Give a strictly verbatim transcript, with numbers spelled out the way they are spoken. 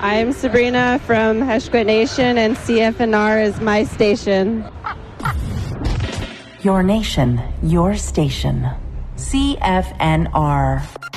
I'm Sabrina from Heshquit Nation, and C F N R is my station. Your nation, your station. C F N R.